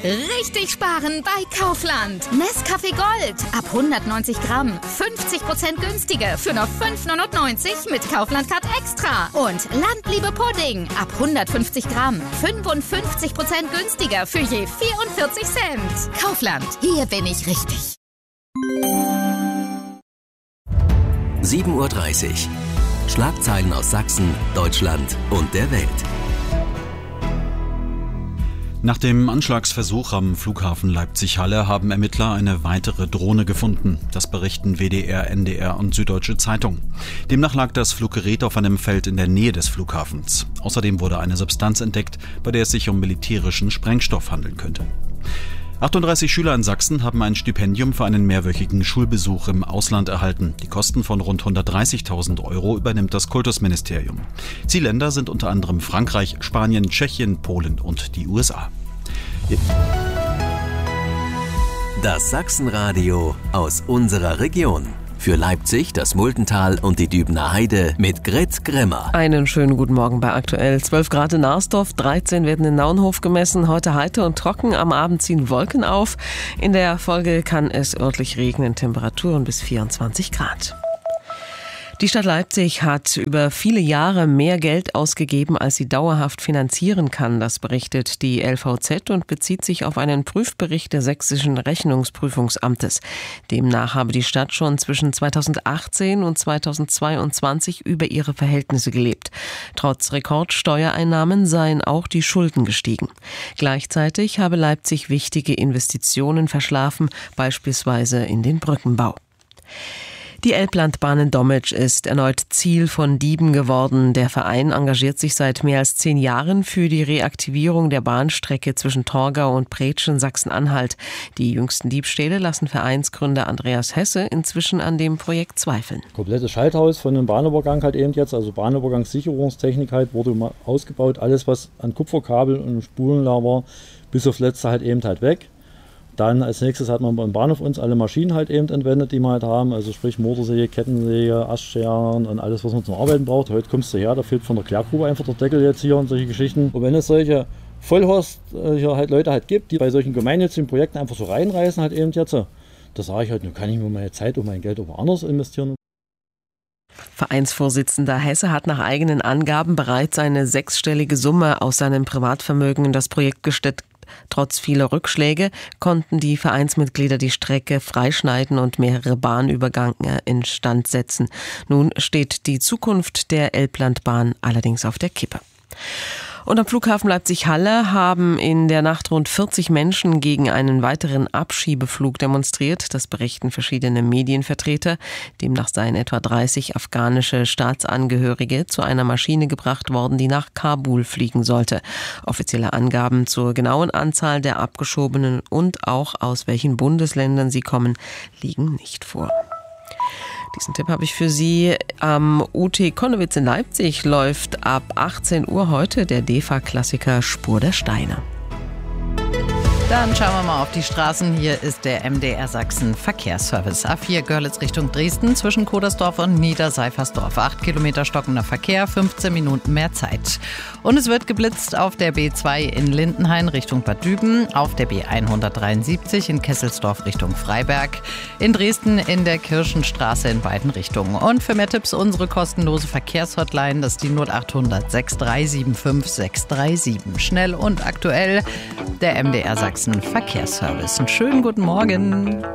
Richtig sparen bei Kaufland. Nescafé Gold ab 190 Gramm. 50% günstiger für nur 5,99 mit Kaufland Card Extra. Und Landliebe Pudding ab 150 Gramm. 55% günstiger für je 44 Cent. Kaufland, hier bin ich richtig. 7:30 Uhr. Schlagzeilen aus Sachsen, Deutschland und der Welt. Nach dem Anschlagsversuch am Flughafen Leipzig-Halle haben Ermittler eine weitere Drohne gefunden. Das berichten WDR, NDR und Süddeutsche Zeitung. Demnach lag das Fluggerät auf einem Feld in der Nähe des Flughafens. Außerdem wurde eine Substanz entdeckt, bei der es sich um militärischen Sprengstoff handeln könnte. 38 Schüler in Sachsen haben ein Stipendium für einen mehrwöchigen Schulbesuch im Ausland erhalten. Die Kosten von rund 130.000 € übernimmt das Kultusministerium. Zielländer sind unter anderem Frankreich, Spanien, Tschechien, Polen und die USA. Das Sachsenradio aus unserer Region. Für Leipzig, das Multental und die Dübener Heide mit Grit Grimmer. Einen schönen guten Morgen bei Aktuell. 12 Grad in Narsdorf, 13 werden in Naunhof gemessen. Heute heiter und trocken, am Abend ziehen Wolken auf. In der Folge kann es örtlich regnen, Temperaturen bis 24 Grad. Die Stadt Leipzig hat über viele Jahre mehr Geld ausgegeben, als sie dauerhaft finanzieren kann. Das berichtet die LVZ und bezieht sich auf einen Prüfbericht des Sächsischen Rechnungsprüfungsamtes. Demnach habe die Stadt schon zwischen 2018 und 2022 über ihre Verhältnisse gelebt. Trotz Rekordsteuereinnahmen seien auch die Schulden gestiegen. Gleichzeitig habe Leipzig wichtige Investitionen verschlafen, beispielsweise in den Brückenbau. Die Elblandbahn in Dommitsch ist erneut Ziel von Dieben geworden. Der Verein engagiert sich seit mehr als 10 Jahren für die Reaktivierung der Bahnstrecke zwischen Torgau und Bretschen, Sachsen-Anhalt. Die jüngsten Diebstähle lassen Vereinsgründer Andreas Hesse inzwischen an dem Projekt zweifeln. Komplettes Schalthaus von dem Bahnübergang halt eben jetzt, also Bahnübergangssicherungstechnik halt, wurde mal ausgebaut. Alles, was an Kupferkabel und Spulen da war, bis aufs Letzte halt eben halt weg. Dann als nächstes hat man beim Bahnhof uns alle Maschinen halt eben entwendet, die wir halt haben. Also sprich Motorsäge, Kettensäge, Astscheren und alles, was man zum Arbeiten braucht. Heute kommst du her, da fehlt von der Klärgrube einfach der Deckel jetzt hier und solche Geschichten. Und wenn es solche Vollhorst hier halt Leute halt gibt, die bei solchen gemeinnützigen Projekten einfach so reinreißen halt eben jetzt, da sage ich halt, nun kann ich mir meine Zeit und mein Geld auch woanders investieren. Vereinsvorsitzender Hesse hat nach eigenen Angaben bereits eine 6-stellige Summe aus seinem Privatvermögen in das Projekt gesteckt. Trotz vieler Rückschläge konnten die Vereinsmitglieder die Strecke freischneiden und mehrere Bahnübergänge instand setzen. Nun steht die Zukunft der Elblandbahn allerdings auf der Kippe. Und am Flughafen Leipzig-Halle haben in der Nacht rund 40 Menschen gegen einen weiteren Abschiebeflug demonstriert. Das berichten verschiedene Medienvertreter. Demnach seien etwa 30 afghanische Staatsangehörige zu einer Maschine gebracht worden, die nach Kabul fliegen sollte. Offizielle Angaben zur genauen Anzahl der Abgeschobenen und auch aus welchen Bundesländern sie kommen, liegen nicht vor. Diesen Tipp habe ich für Sie. Am UT Konnewitz in Leipzig läuft ab 18 Uhr heute der DEFA-Klassiker Spur der Steine. Dann schauen wir mal auf die Straßen. Hier ist der MDR Sachsen Verkehrsservice. A4 Görlitz Richtung Dresden zwischen Kodersdorf und Niederseifersdorf. 8 Kilometer stockender Verkehr, 15 Minuten mehr Zeit. Und es wird geblitzt auf der B2 in Lindenhain Richtung Bad Düben, auf der B173 in Kesselsdorf Richtung Freiberg, in Dresden in der Kirchenstraße in beiden Richtungen. Und für mehr Tipps unsere kostenlose Verkehrshotline, das ist die 0800 6375 637. Schnell und aktuell, der MDR Sachsen Verkehrsservice. Einen schönen guten Morgen.